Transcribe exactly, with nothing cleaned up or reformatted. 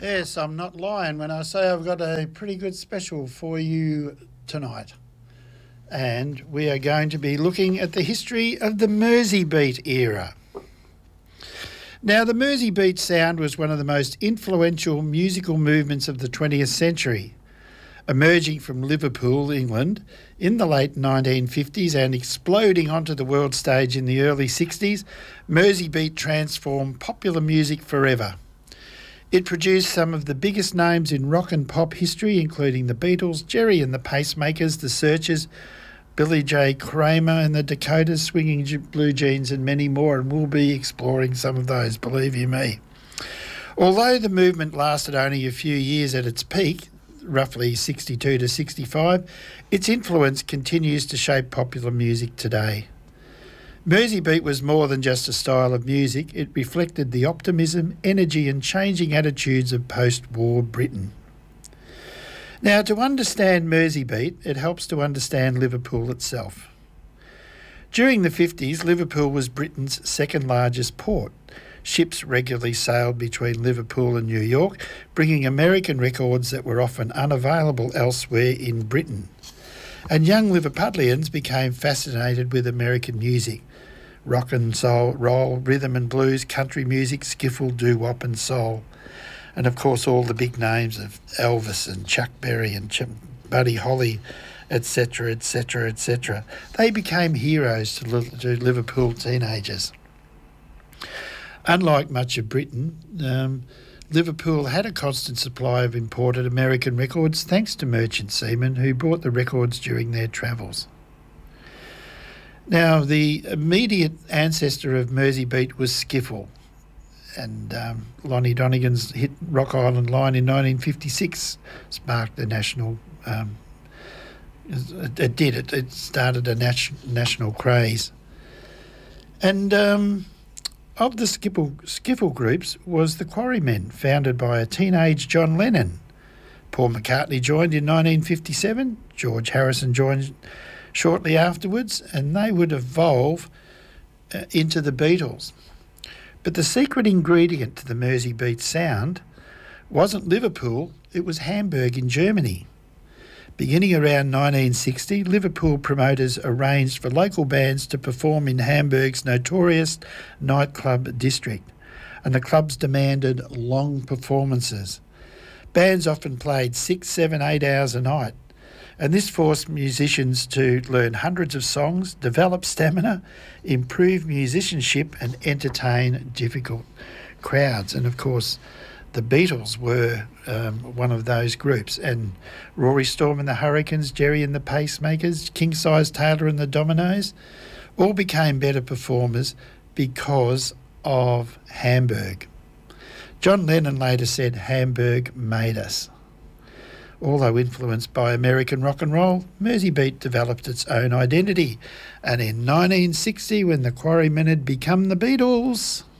Yes, I'm not lying when I say I've got a pretty good special for you tonight. And we are going to be looking at the history of the Merseybeat era. Now, the Merseybeat sound was one of the most influential musical movements of the twentieth century. Emerging from Liverpool, England, in the late nineteen fifties and exploding onto the world stage in the early sixties, Merseybeat transformed popular music forever. It produced some of the biggest names in rock and pop history, including the Beatles, Jerry and the Pacemakers, the Searchers, Billy J. Kramer and the Dakotas, Swinging Blue Jeans and many more, and we'll be exploring some of those, believe you me. Although the movement lasted only a few years at its peak, roughly sixty-two to sixty-five, its influence continues to shape popular music today. Merseybeat was more than just a style of music. It reflected the optimism, energy and changing attitudes of post-war Britain. Now, to understand Merseybeat, it helps to understand Liverpool itself. During the fifties, Liverpool was Britain's second largest port. Ships regularly sailed between Liverpool and New York, bringing American records that were often unavailable elsewhere in Britain. And young Liverpudlians became fascinated with American music. Rock and soul, roll, rhythm and blues, country music, skiffle, doo-wop and soul. And of course all the big names of Elvis and Chuck Berry and Ch- Buddy Holly, et cetera, et cetera, et cetera. They became heroes to, li- to Liverpool teenagers. Unlike much of Britain, um, Liverpool had a constant supply of imported American records thanks to merchant seamen who brought the records during their travels. Now, the immediate ancestor of Merseybeat was skiffle, and um, Lonnie Donegan's hit Rock Island Line in nineteen fifty-six sparked the national, um, it, it did, it, it started a nat- national craze. And um, of the skiffle, skiffle groups was the Quarrymen, founded by a teenage John Lennon. Paul McCartney joined in nineteen fifty-seven, George Harrison joined shortly afterwards, and they would evolve uh, into the Beatles. But the secret ingredient to the Merseybeat sound wasn't Liverpool, it was Hamburg in Germany. Beginning around nineteen sixty, Liverpool promoters arranged for local bands to perform in Hamburg's notorious nightclub district, and the clubs demanded long performances. Bands often played six, seven, eight hours a night, and this forced musicians to learn hundreds of songs, develop stamina, improve musicianship and entertain difficult crowds. And of course, the Beatles were um, one of those groups, and Rory Storm and the Hurricanes, Jerry and the Pacemakers, King Size Taylor and the Dominoes all became better performers because of Hamburg. John Lennon later said, "Hamburg made us." Although influenced by American rock and roll, Merseybeat developed its own identity. And in nineteen sixty, when the Quarrymen had become the Beatles,